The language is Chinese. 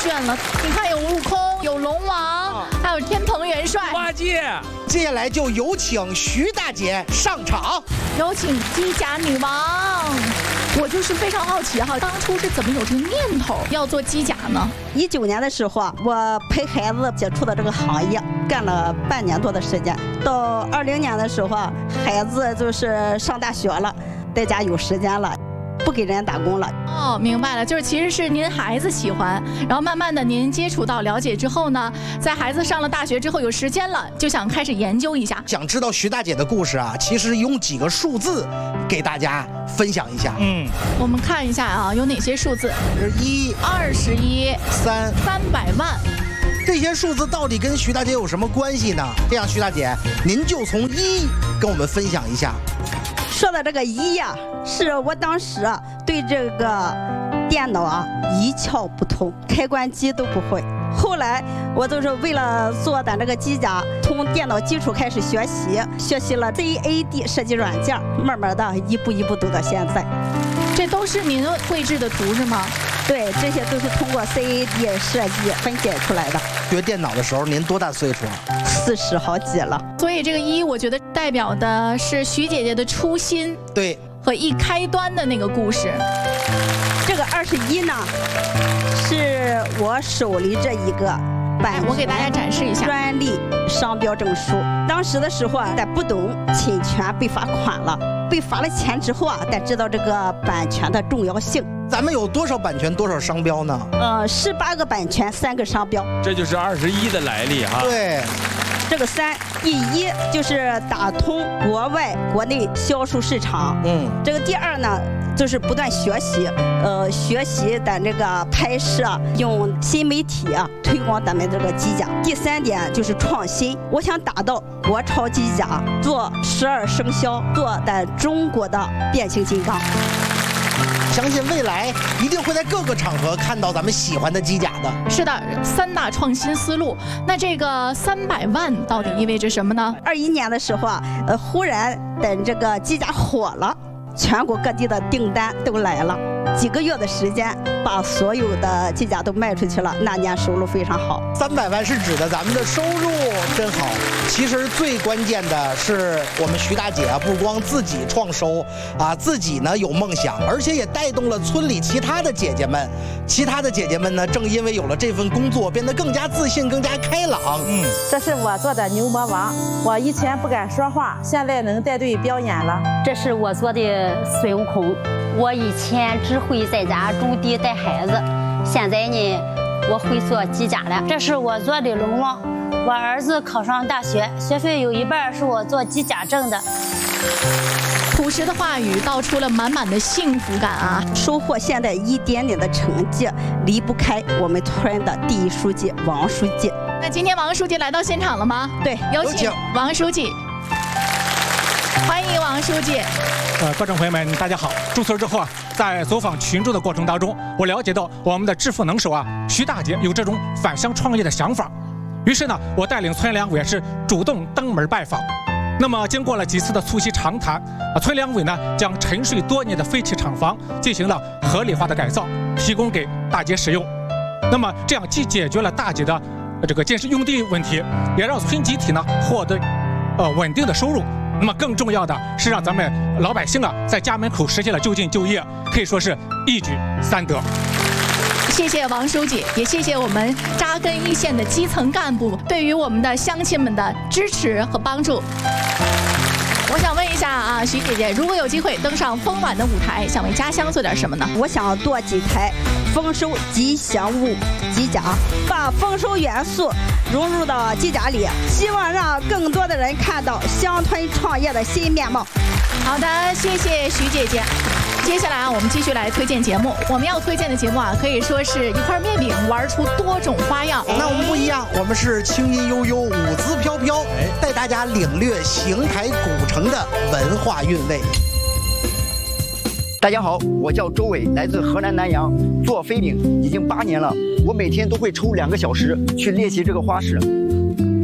炫了。你看有悟空，有龙王，还有天蓬元帅。 八戒。 接下来就有请徐大姐上场， 有请机甲女王。我就是非常好奇哈，当初是怎么有这个念头要做机甲呢 ？19年的时候，我陪孩子接触的这个行业，干了半年多的时间。到20年的时候，孩子就是上大学了，在家有时间了，不给人家打工了。 哦，明白了，就是其实是您孩子喜欢，然后慢慢的您接触到了解之后呢，在孩子上了大学之后有时间了，就想开始研究一下。 想知道徐大姐的故事啊，其实用几个数字给大家分享一下。 我们看一下啊，有哪些数字 ？1、 21、300万。 这些数字到底跟徐大姐有什么关系呢？这样，徐大姐，您就从1跟我们分享一下。 说的这个1呀，是我当时对这个电脑一窍不通，开关机都不会。后来我就是为了做咱这个机甲，从电脑基础开始学习了 CAD 设计软件，慢慢的一步一步走到现在。 这都是您绘制的图是吗？ 对，这些都是通过 CAD 设计分解出来的。 学电脑的时候您多大岁数 ？40好几了。 所以这个1，我觉得代表的是徐姐姐的初心， 对， 和一开端的那个故事。 这个21呢，是我手里这一个我给大家展示一下专利商标证书。当时的时候咱不懂侵权，被罚款了，被罚了钱之后咱知道这个版权的重要性。 咱们有多少版权，多少商标呢 ？18个版权，3个商标。 这就是21的来历哈。 对。 这个3，第1就是打通国外、国内销售市场。这个第2呢，就是不断学习，学习咱这个拍摄，用新媒体推广咱们这个机甲。第3点就是创新，我想打造国潮机甲，做12生肖，做咱中国的变形金刚。 相信未来一定会在各个场合看到咱们喜欢的机甲的。 是的，3大创新思路。那这个300万到底意味着什么呢 ？21年的时候忽然等这个机甲火了，全国各地的订单都来了，几个月的时间把所有的机甲都卖出去了，那年收入非常好。 300万是指的咱们的收入真好。其实最关键的是我们徐大姐不光自己创收自己呢有梦想，而且也带动了村里其他的姐姐们。其他的姐姐们呢，正因为有了这份工作，变得更加自信，更加开朗。 这是我做的牛魔王，我以前不敢说话，现在能带队表演了。 这是我做的孙悟空，我以前只会在家种地带孩子，现在呢，我会做机甲了。这是我做的龙王，我儿子考上大学，学费有一半是我做机甲挣的。 朴实的话语道出了满满的幸福感收获现在一点点的成绩，离不开我们村的第1书记王书记。 那今天王书记来到现场了吗？ 对， 有请王书记。欢迎王书记。 观众朋友们，大家好。注册之后在走访群众的过程当中，我了解到我们的致富能手徐大姐有这种返乡创业的想法。于是呢，我带领村两委是主动登门拜访。那么经过了几次的促膝长谈村两委呢将沉睡多年的废弃厂房进行了合理化的改造，提供给大姐使用。那么这样既解决了大姐的这个建设用地问题，也让村集体呢获得稳定的收入。那么更重要的是让咱们老百姓在家门口实现了就近就业，可以说是一举3得。 谢谢王书记，也谢谢我们扎根一线的基层干部对于我们的乡亲们的支持和帮助。我想问一下徐姐姐，如果有机会登上丰晚的舞台，想为家乡做点什么呢？ 我想做几台丰收吉祥物机甲，把丰收元素融入到机甲里，希望让更多的人看到乡村创业的新面貌。 好的，谢谢徐姐姐。接下来我们继续来推荐节目。我们要推荐的节目可以说是一块面饼玩出多种花样。 那我们不一样，我们是清音悠悠，舞姿飘飘，带大家领略邢台古城的文化韵味。 大家好，我叫周伟，来自河南南阳，做飞饼已经8年了。我每天都会抽2个小时去练习这个花式。